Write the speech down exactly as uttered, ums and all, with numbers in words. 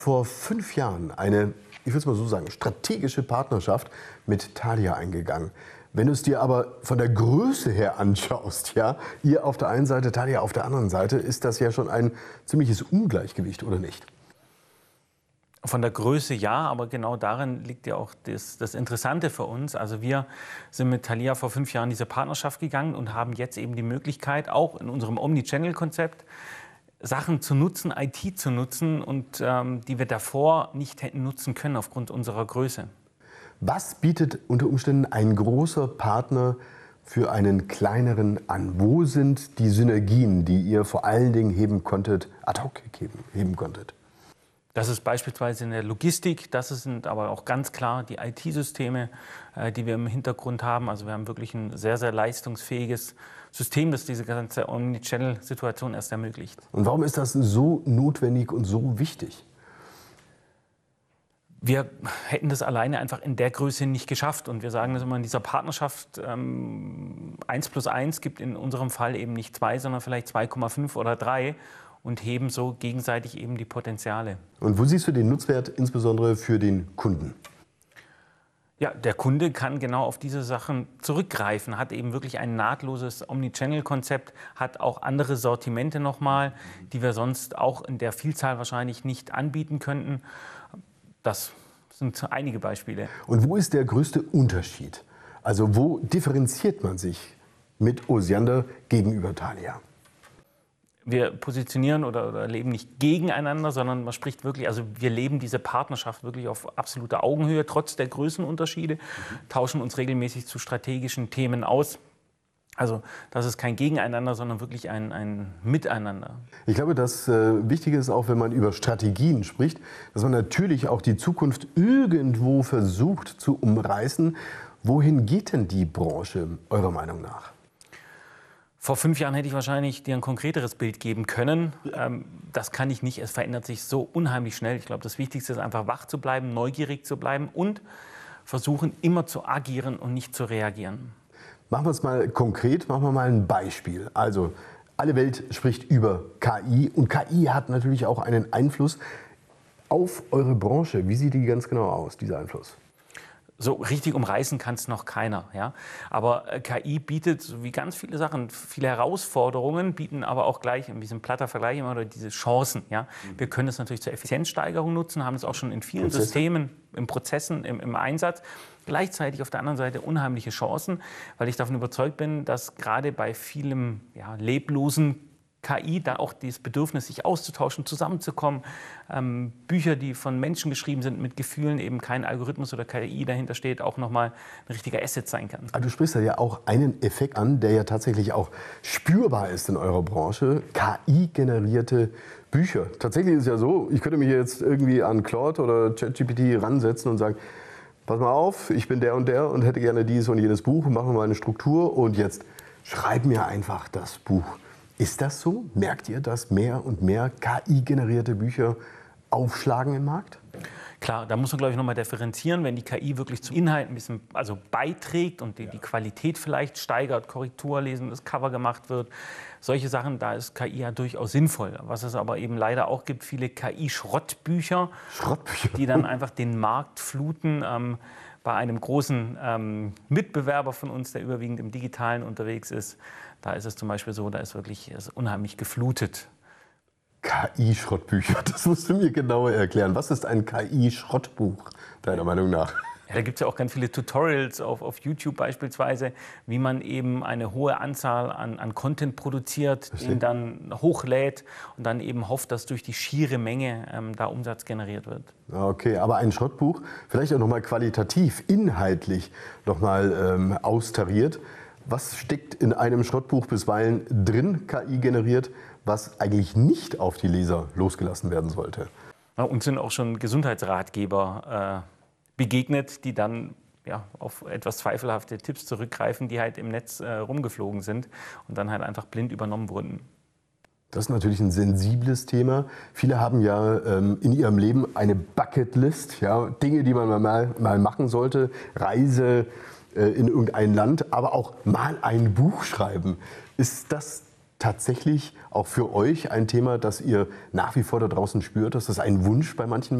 Vor fünf Jahren eine, ich würde es mal so sagen, strategische Partnerschaft mit Thalia eingegangen. Wenn du es dir aber von der Größe her anschaust, ja, ihr auf der einen Seite, Thalia auf der anderen Seite, ist das ja schon ein ziemliches Ungleichgewicht, oder nicht? Von der Größe ja, aber genau darin liegt ja auch das, das Interessante für uns. Also wir sind mit Thalia vor fünf Jahren diese Partnerschaft gegangen und haben jetzt eben die Möglichkeit, auch in unserem Omnichannel-Konzept Sachen zu nutzen, I T zu nutzen und ähm, die wir davor nicht hätten nutzen können aufgrund unserer Größe. Was bietet unter Umständen ein großer Partner für einen kleineren an? Wo sind die Synergien, die ihr vor allen Dingen heben konntet, ad hoc heben, heben konntet? Das ist beispielsweise in der Logistik, das sind aber auch ganz klar die I T-Systeme, äh, die wir im Hintergrund haben. Also wir haben wirklich ein sehr, sehr leistungsfähiges System, das diese ganze Omnichannel-Situation erst ermöglicht. Und warum ist das so notwendig und so wichtig? Wir hätten das alleine einfach in der Größe nicht geschafft. Und wir sagen das immer in dieser Partnerschaft, ähm, eins plus eins gibt in unserem Fall eben nicht zwei, sondern vielleicht zwei Komma fünf oder drei. Und heben so gegenseitig eben die Potenziale. Und wo siehst du den Nutzwert insbesondere für den Kunden? Ja, der Kunde kann genau auf diese Sachen zurückgreifen, hat eben wirklich ein nahtloses Omnichannel-Konzept, hat auch andere Sortimente nochmal, die wir sonst auch in der Vielzahl wahrscheinlich nicht anbieten könnten. Das sind einige Beispiele. Und wo ist der größte Unterschied? Also wo differenziert man sich mit Osiander gegenüber Thalia? Wir positionieren oder, oder leben nicht gegeneinander, sondern man spricht wirklich, also wir leben diese Partnerschaft wirklich auf absoluter Augenhöhe, trotz der Größenunterschiede, mhm. tauschen uns regelmäßig zu strategischen Themen aus. Also das ist kein Gegeneinander, sondern wirklich ein, ein Miteinander. Ich glaube, das äh, Wichtige ist auch, wenn man über Strategien spricht, dass man natürlich auch die Zukunft irgendwo versucht zu umreißen. Wohin geht denn die Branche eurer Meinung nach? Vor fünf Jahren hätte ich wahrscheinlich dir ein konkreteres Bild geben können. Ähm, das kann ich nicht. Es verändert sich so unheimlich schnell. Ich glaube, das Wichtigste ist einfach wach zu bleiben, neugierig zu bleiben und versuchen, immer zu agieren und nicht zu reagieren. Machen wir es mal konkret, machen wir mal ein Beispiel. Also, alle Welt spricht über K I und K I hat natürlich auch einen Einfluss auf eure Branche. Wie sieht die ganz genau aus, dieser Einfluss? So richtig umreißen kann es noch keiner. Ja? Aber K I bietet, so wie ganz viele Sachen, viele Herausforderungen, bieten aber auch gleich, in diesem platter Vergleich immer, oder diese Chancen. Ja? Wir können es natürlich zur Effizienzsteigerung nutzen, haben es auch schon in vielen Prozesse. Systemen, in Prozessen, im, im Einsatz. Gleichzeitig auf der anderen Seite unheimliche Chancen, weil ich davon überzeugt bin, dass gerade bei vielem ja, leblosen K I, da auch das Bedürfnis, sich auszutauschen, zusammenzukommen, ähm, Bücher, die von Menschen geschrieben sind, mit Gefühlen, eben kein Algorithmus oder K I dahinter steht, auch nochmal ein richtiger Asset sein kann. Aber du sprichst da ja auch einen Effekt an, der ja tatsächlich auch spürbar ist in eurer Branche, K I-generierte Bücher. Tatsächlich ist es ja so, ich könnte mich jetzt irgendwie an Claude oder ChatGPT ransetzen und sagen, pass mal auf, ich bin der und der und hätte gerne dieses und jenes Buch, machen wir mal eine Struktur und jetzt schreib mir einfach das Buch. Ist das so? Merkt ihr, dass mehr und mehr K I-generierte Bücher aufschlagen im Markt? Klar, da muss man, glaube ich, nochmal differenzieren, wenn die K I wirklich zum Inhalt ein bisschen also beiträgt und die, die Qualität vielleicht steigert, Korrektur lesen, das Cover gemacht wird. Solche Sachen, da ist K I ja durchaus sinnvoll. Was es aber eben leider auch gibt, viele K I-Schrottbücher, Schrottbücher, die dann einfach den Markt fluten. Ähm, bei einem großen ähm, Mitbewerber von uns, der überwiegend im Digitalen unterwegs ist, da ist es zum Beispiel so, da ist wirklich ist unheimlich geflutet. K I-Schrottbücher, das musst du mir genauer erklären. Was ist ein K I-Schrottbuch, deiner Meinung nach? Ja, da gibt es ja auch ganz viele Tutorials auf, auf YouTube beispielsweise, wie man eben eine hohe Anzahl an, an Content produziert, den dann hochlädt und dann eben hofft, dass durch die schiere Menge ähm, da Umsatz generiert wird. Okay, aber ein Schrottbuch, vielleicht auch nochmal qualitativ, inhaltlich nochmal ähm, austariert. Was steckt in einem Schrottbuch bisweilen drin, K I generiert, was eigentlich nicht auf die Leser losgelassen werden sollte? Ja, uns sind auch schon Gesundheitsratgeber äh, begegnet, die dann ja, auf etwas zweifelhafte Tipps zurückgreifen, die halt im Netz äh, rumgeflogen sind und dann halt einfach blind übernommen wurden. Das ist natürlich ein sensibles Thema. Viele haben ja ähm, in ihrem Leben eine Bucketlist, ja, Dinge, die man mal, mal machen sollte, Reise äh, in irgendein Land, aber auch mal ein Buch schreiben. Ist das tatsächlich auch für euch ein Thema, das ihr nach wie vor da draußen spürt? Ist das ein Wunsch bei manchen Menschen?